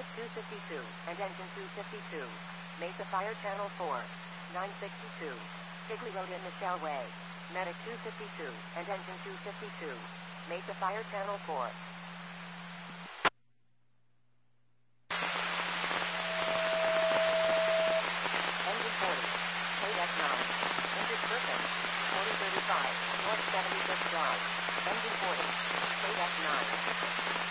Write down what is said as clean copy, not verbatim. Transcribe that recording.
Medic 252 and Engine 252. Mesa Fire Channel 4. 962. Higley Road in Michelle Way. Medic 252 and Engine 252. Mesa Fire Channel 4. Engine 40. Code X9. Injured person. 4035. North 76 Drive. Engine 40. Code X9.